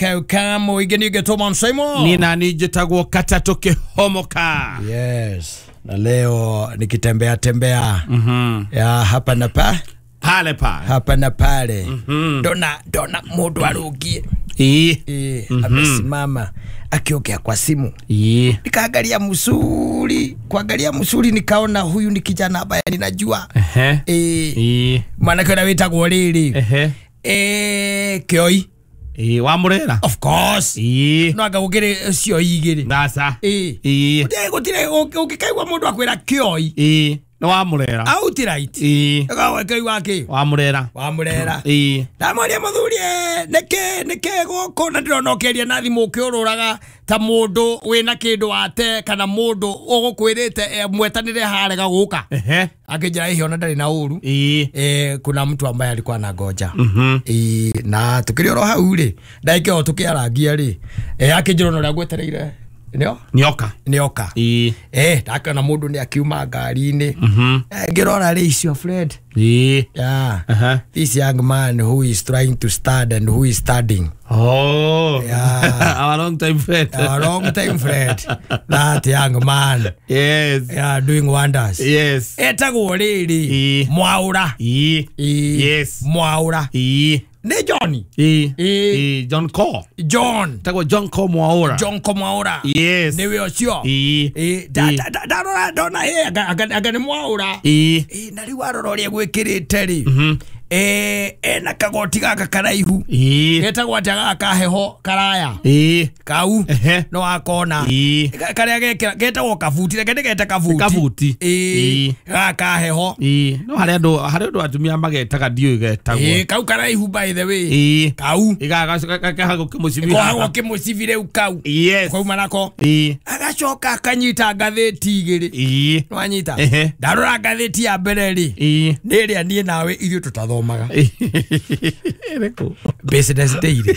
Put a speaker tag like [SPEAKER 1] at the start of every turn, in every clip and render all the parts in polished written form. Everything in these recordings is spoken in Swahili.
[SPEAKER 1] kamo igeni getoma msemo.
[SPEAKER 2] Nina nijitagwo Katato Kihomoka.
[SPEAKER 1] Yes. Na leo nikitembea tembea ya hapa na
[SPEAKER 2] pale
[SPEAKER 1] hapa na pale. Dona mundu arugie. Amesimama akiongea kwa simu. Nikaangalia musuli, kuangalia musuli nikaona huyu ni kijana ambaye ninajua. Maana kana witagwo riri. Kioi.
[SPEAKER 2] Wa Murera.
[SPEAKER 1] Of course. No agagukire cio igiri.
[SPEAKER 2] Nasa.
[SPEAKER 1] Gutire ukikaigwa mundu akwira Kioi.
[SPEAKER 2] No wa Murera.
[SPEAKER 1] Outright. Agawekai wake.
[SPEAKER 2] Wa Murera.
[SPEAKER 1] Ndamoria muthuri neke goko na ndirona ukeria na thimu ukiururaga ta mundu wina kindu ate kana mundu ugukwirite mwetanire harega guka. Akijira hiyo na ndari na uru. Kuna mtu ambaye alikuwa na goja. Na tukirioro hau ri ndaike o tukiarangia ri akijira no ragwetereire Nioka. Daka na mundu ni akiuma ngari-ini. Ngirora ri icio Fred. This young man who is trying to start and who is studying.
[SPEAKER 2] Our long time friend.
[SPEAKER 1] That young man.
[SPEAKER 2] Yes.
[SPEAKER 1] Doing wonders.
[SPEAKER 2] Yes.
[SPEAKER 1] Etagwo riri Mwaura.
[SPEAKER 2] Yes.
[SPEAKER 1] Mwaura. Ne Johnny.
[SPEAKER 2] John Cole. Tago John Cole Mwaura. Yes.
[SPEAKER 1] Newe ocio. Dona agane Mwaura. Nari warororia gwikirite ri. Na kagoti gaka karaihu. Getagwo ataga kaheho karaya. Kau no akona. Karia gekira getagwo kafuti geta kafuti. Gaka heho.
[SPEAKER 2] No hari andu atumia magetaga dio getagwo.
[SPEAKER 1] Kau karaihu by the way. Kau
[SPEAKER 2] igaga
[SPEAKER 1] kimusivire ukau.
[SPEAKER 2] Yes.
[SPEAKER 1] Kwa manako. Agacoka akanyita ngatheti igiri. No anyita. Ndarora ngatheti ya mbere ri. Niria nie nawe ithu tutathomaga. Business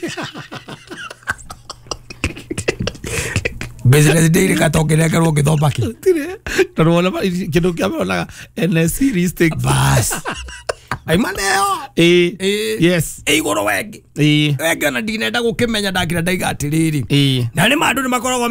[SPEAKER 1] Daily katokere karo githomaki.
[SPEAKER 2] Tarona kindo kia mona NSC listing
[SPEAKER 1] bas. Ai maneo.
[SPEAKER 2] Yes.
[SPEAKER 1] Igoro wegi. Wegi na ndinenda gukimenya ndakira ndaiga atiriri. Na ni mandu ni makoragwo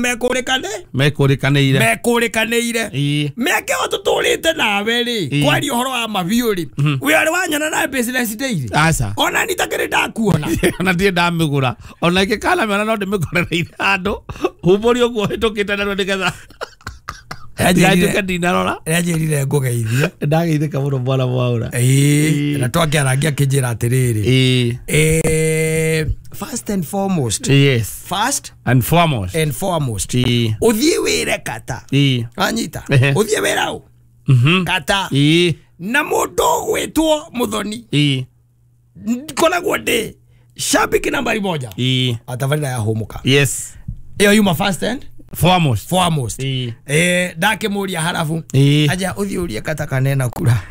[SPEAKER 1] mekurikanire. Meke otuturite nawe ri. Kwari uhoro wa mabiuri. We ari wanyana na Business Daily.
[SPEAKER 2] Asa.
[SPEAKER 1] Ona nitakire ndakuona.
[SPEAKER 2] Ona ndie ndamigura. Ona ikikala mena no ndimigorera andu. Hubori ogwo hitokite na ndigetha.
[SPEAKER 1] Rajirire ngugeithia
[SPEAKER 2] ndageithika muno bwana Mwaura.
[SPEAKER 1] Na twakiarangia kijira atiriri. First and foremost.
[SPEAKER 2] Yes.
[SPEAKER 1] First
[SPEAKER 2] and foremost.
[SPEAKER 1] Uthie wire kata. Anyita. Uthie wira u. Kata. Na mundu gwitwo Muthoni. Koragwo ndi shabiki nambari 1. Atavalira ya homuka.
[SPEAKER 2] Yes.
[SPEAKER 1] Iyo yuma first and foremost. Dake muria harafu. Aja uthie urie kata kanena kura.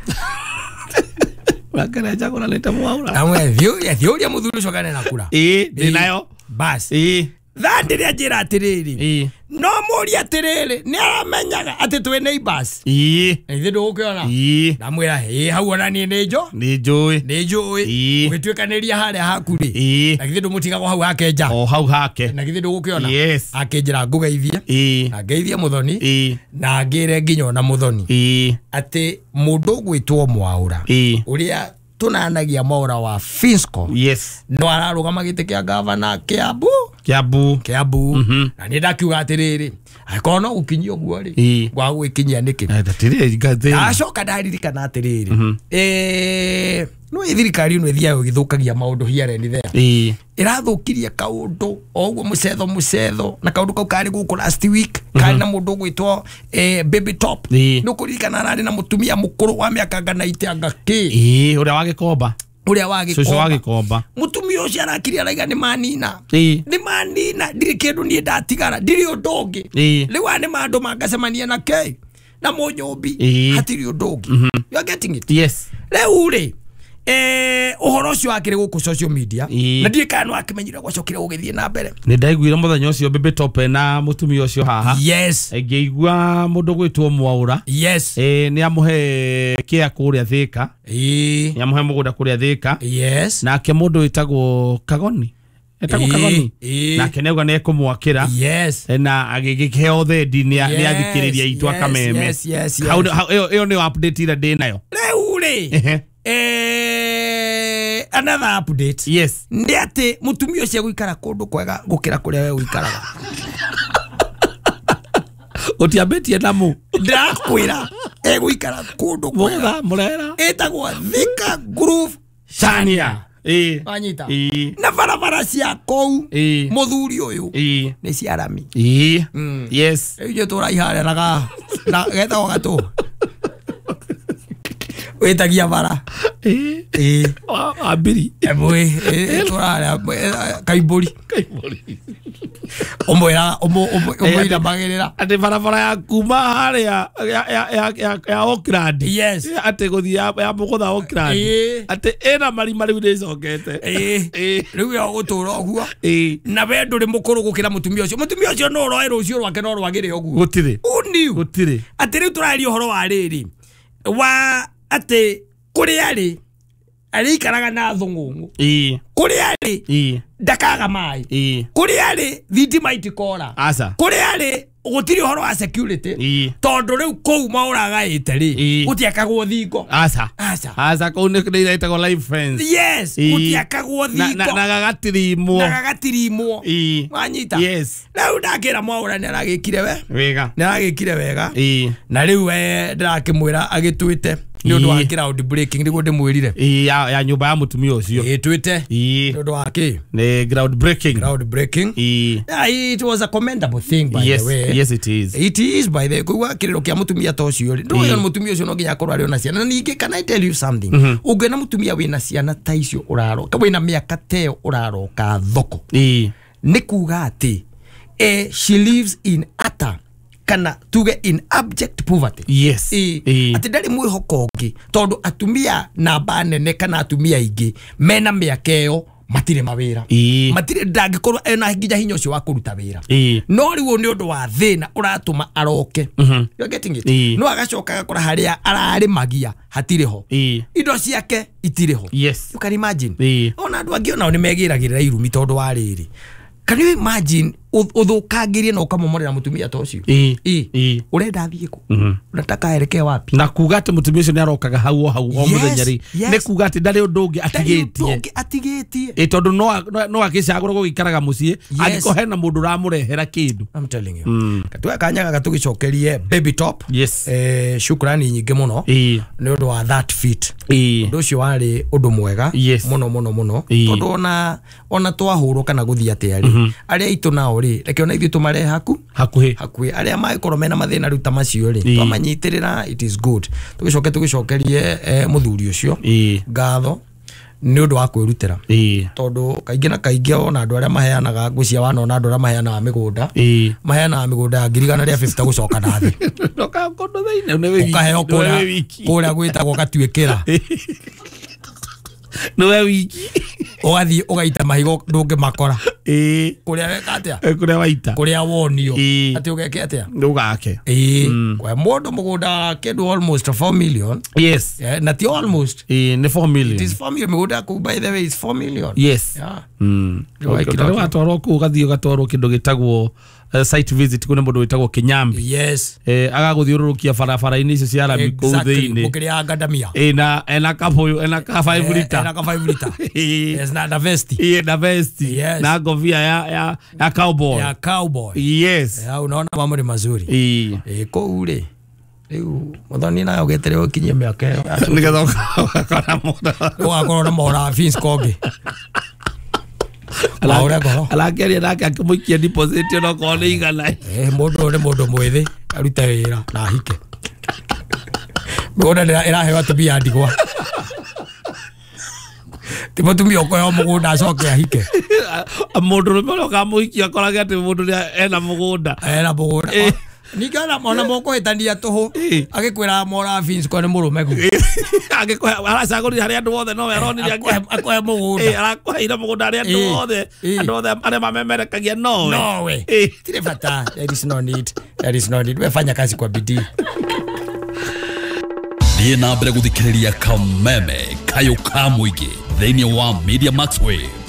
[SPEAKER 2] Wakana chako naleta Mwaura.
[SPEAKER 1] Amwe vyo muthuri ucio kanena kura.
[SPEAKER 2] Dinayo.
[SPEAKER 1] Bas. Thandire ajira atiriri. No muria atiriri ni aramenyaga ati twe neighbors. Ithe ndugukiona. Ndamwira hau ona ni njui. Ugitwikaniria haria hakuri. Na githe ndumutigago hau hakenja.
[SPEAKER 2] Hau hake.
[SPEAKER 1] Na githe ndugukiona.
[SPEAKER 2] Yes.
[SPEAKER 1] Akenjira ngugeithia. Na ngeithia Muthoni. Na ngire nginyo na Muthoni. Ati mundu gwitwo Mwaura. Uria tunanagia Mwaura wa Fisco.
[SPEAKER 2] Yes.
[SPEAKER 1] No ararugama gite kia gavana Kiambu. Na ni ndakiuga atiriri akono ukinyio guori gwa gwikinyia niki
[SPEAKER 2] atiriri gathe
[SPEAKER 1] acoka ndaririkana atiriri no ithirikari no ithia githukagia maundu hiare ni there irathukirie kaundu ogwo mucetho na kaundu kau kari guku last week kari na mundu gwitwo baby top no kuririkana nari na mutumia mukuru wa miaka ngana itanga ki
[SPEAKER 2] uria wagikomba
[SPEAKER 1] mutumia ucio arakiri araiga ni manina ndiri kindu nie ndatigara ndiri undungi riu ani mandu mangacemania na ke na munyumbi hatiri undungi. You are getting it?
[SPEAKER 2] Yes.
[SPEAKER 1] Riu ri uhoro ucio akire guku social media na ndika no akimenyira gwacokire gugithie na mbere.
[SPEAKER 2] Ni ndaiguire muthenya ucio Baby Top na mutumia ucio haha.
[SPEAKER 1] Yes.
[SPEAKER 2] Ngeigua mundu gwitwo Mwaura.
[SPEAKER 1] Yes.
[SPEAKER 2] Ni amuhe kia kuria Thika. Ni amuhe mugunda kuria Thika.
[SPEAKER 1] Yes.
[SPEAKER 2] Na ke mundu witagwo Kagoni. etagwo Kagoni na keneuga ne kumwakira
[SPEAKER 1] yes
[SPEAKER 2] na agigikeo thendi ni athikiriria itu akameme
[SPEAKER 1] yes
[SPEAKER 2] iyo ni update ira ndi nayo
[SPEAKER 1] reure another update
[SPEAKER 2] yes
[SPEAKER 1] ndi ati mutumio cia guikara kundu kwega gukira kuria we uikaraga
[SPEAKER 2] utiambetie namu
[SPEAKER 1] ndakwira guikara kundu kwega
[SPEAKER 2] murera
[SPEAKER 1] etagwo Thika Groove
[SPEAKER 2] Chania
[SPEAKER 1] anyita na barabara cia kou muthuri uyu ni cia rami
[SPEAKER 2] yes
[SPEAKER 1] iyo turaihareraga na getagwo gatu wetagia bara
[SPEAKER 2] abiri
[SPEAKER 1] emwe turara kaiburi omoira magirira
[SPEAKER 2] ati barabara ya kuma haria ya Auckland
[SPEAKER 1] yes
[SPEAKER 2] ati guthi ya mugutha Auckland ati ena marima riu ni cokete
[SPEAKER 1] riu ya gutura oguo na we nduri mukuru gukira mutumia ucio no roe rucio rwake no rwagire oguo
[SPEAKER 2] gutire
[SPEAKER 1] ati riu turari uhoro wa riri wa ate kuri ari karaga na thungungu kuri ari ndakaga mai kuri ari thitima itikora kuri ari gutiri horo wa security tondu riu kou mauraga iteri gutiakagwo thingo
[SPEAKER 2] asa kou ni ndaitagwo live friends
[SPEAKER 1] yes gutiakagwo thingo
[SPEAKER 2] na
[SPEAKER 1] gagatirimwo wanyita
[SPEAKER 2] yes
[SPEAKER 1] riu ndakira mwaura ni aragikire wega na riu we ndirakimwira agitwite ni undu wa ground breaking ndigo ndimwirire
[SPEAKER 2] ya nyumba ya mutumia ucio
[SPEAKER 1] twite ni undu wa ki
[SPEAKER 2] ni ground breaking
[SPEAKER 1] it was a commendable thing by the way
[SPEAKER 2] yes it is
[SPEAKER 1] by the kuwa kiriro kia mutumia to ucio ndo mutumia ucio no nginya akorwo ari ona ciana ningi can I tell you something ungena mutumia wina ciana ta icio uraroka wina miaka teo uraroka thoko ni kuga ati she lives in utter kana tuge in abject poverty
[SPEAKER 2] yes
[SPEAKER 1] ati ndari mwihokongi tondu atumia namba nene kana atumia ingi mena miakeo matire mawira matire ndangikorwo ena nginya hinya ucio wa kuruta wira no riwo ni undu wa thina uratuma aroke you getting it no agacoka agakora haria ararimagia hatire ho indo ciake itire ho
[SPEAKER 2] yes
[SPEAKER 1] you can imagine ona andu angi ona ni megiragirira irumi tondu wa riri. Can you imagine uthukangirie na ukamomorera mutumia to ucio urenda thie ku unataka ereke wapi
[SPEAKER 2] na kuga ati mutumia ucio ni arokaga hau o muthenya ri ni kuga ati ndari undu ungi atigitie tondu no agicagura gukaraga mucii agiko hena mundu ramurehera kindu
[SPEAKER 1] I'm telling you katwa kanyaga gatugicokerie baby top
[SPEAKER 2] yes
[SPEAKER 1] shukrani nyingi muno ni undu wa that fit undu ucio wari undu mwega muno tondu ona twahurwo kana guthia ati aria itu nao ri reke ona ithu tumare hakuhi aria maikorwo mena mathina ruta macio ri twamanyitirira it is good tugicokerie muthuri ucio ngatho ni undu wa kwirutira tondu kaingi na kaingi ona andu aria maheanaga ngucia wana ona andu aria maheanaga migunda maheanaga migunda ngirigana ria 50 gucoka nathi
[SPEAKER 2] ndoka kondo thaine ne we
[SPEAKER 1] ukaheo kuria gwitagwo gatuikira
[SPEAKER 2] no we wiki
[SPEAKER 1] ogathi ugaita mahigo ndunge makora kuria weka atia
[SPEAKER 2] kuria waita
[SPEAKER 1] kuria wonio ati ugeke atia
[SPEAKER 2] ndugake
[SPEAKER 1] kwa mundu mugunda kindu almost 4 million
[SPEAKER 2] yes
[SPEAKER 1] na ti almost
[SPEAKER 2] ni 4 million
[SPEAKER 1] it is 4 million mugunda ku by the way is 4 million
[SPEAKER 2] yes watwarwo ku gathio gatwarwo kindu gitagwo site visit kuna mundu witagwo Kinyambi
[SPEAKER 1] yes
[SPEAKER 2] agaguthiururukia barabara-ini icio cia rami kuu thiini
[SPEAKER 1] mukiria ngandamia
[SPEAKER 2] ena kaboyo ena ka 5 liter
[SPEAKER 1] yes na vest
[SPEAKER 2] na vest na govia ya cowboy yes
[SPEAKER 1] unaona mambo ni mazuri kou ri riu muthoni nayo getere ukinyie miaka iyo
[SPEAKER 2] nigathoka kana mundu
[SPEAKER 1] ugakorwo na mora Vince Kogi
[SPEAKER 2] alakeria nake akimuikia deposit no kone igana
[SPEAKER 1] mundu mwithi aruta wira na hike mugunda irahewa tabia ndigwa timutumia ukoyo mugunda acoke ahike
[SPEAKER 2] mundu rume kamuikia korage ati mundu ena mugunda
[SPEAKER 1] nigana mona moko etania toho agikwira mora Vince ko ni murume gu
[SPEAKER 2] agikwa aracagurira hari andu othe no weroni
[SPEAKER 1] akwa mugunda
[SPEAKER 2] arakwa ira mugunda hari andu othe are mamemerekagia no
[SPEAKER 1] we tire fata there is no need we fanya kazi kwa bidii
[SPEAKER 3] Thiĩ na mbere guthikiriria kameme kayo ka muingi thĩinĩ wa Media Max Waves.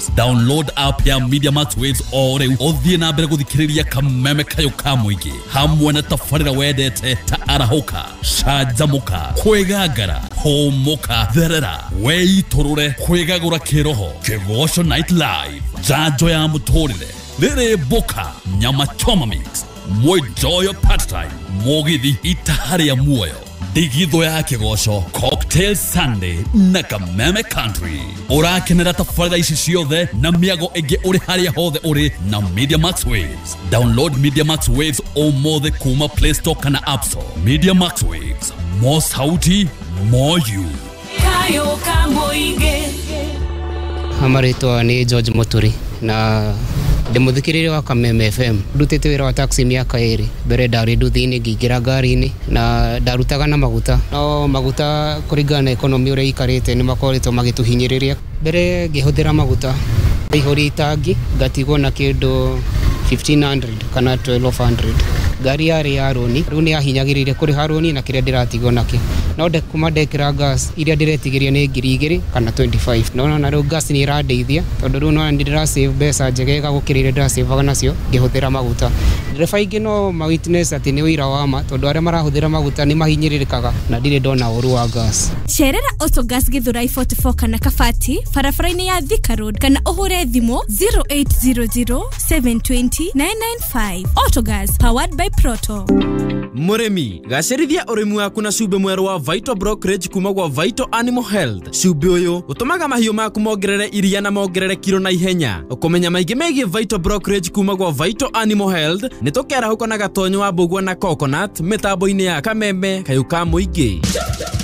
[SPEAKER 3] Waves. Download app ya Media Max Waves ore othie na mbere guthikiriria kameme kayo ka muingi hamwe na tafarira wedete ta arahoka shajamuka kwegagara homoka therera weiturure kwegagura kiroho Kigosho Night Live janjo ya mutorire rere boka nyama choma mix moi joyo patime mogithi itahari ya muoyo digitho ya Kigosho Cocktail Sunday na Kameme Country urakenera tafarira ici ciothe na miago ege uri haria hothe uri na Media Max Waves. Download Media Max Waves omothe kuma Play Store kana App Store. Media Max Waves, more sauti, more you. Kayo kamoige.
[SPEAKER 4] Amaritwa ni George Muturi na Demuthikiriri wa Kameme FM. Ndutite wira wa taxi miaka 2 mbere ndari nduthini ngingira ngari-ini na ndarutaga na maguta no maguta kuringana economy uri ikarite ni makoretwo magituhinyiriria mbere ngihuthira maguta ihori itangi ngatigwo na kindu 1500 kana 1200 gari yari ya roni runi ahinyagirire kuri haroni na kire ndiratigwo nakio no de kuma ndekira gas iria ndiretigiria ni 2000 kana 25 no na ro gas ni irandeithia tondu ru no ndira save besa njegega gukirire ndira save nacio ngihuthira maguta ndireba ingi no ma witness ati ni wira wa ma tondu aria marahuthira maguta ni mahinyiririkaga na ndire ndona uru wa gas
[SPEAKER 5] Cerera Autogas Githurai 44 kana Kabati barabara-ini ya Thika Road kana uhure thimo 0800 720 995 Autogas powered by Proto.
[SPEAKER 6] Muremi gacerithia urimi waku na cumbi mweru wa Vital Brokerage kuma gwa Vital Animal Health. Cumbi uyu utumaga mahiu maku mongerere iria na mongerere kilo na ihenya. Ukumenya maingi megie Vital Brokerage kuma gwa Vital Animal Health nitukera huko na gatonyo wa mbugua na coconut mitambo-ini ya Kameme kayu ka muingi.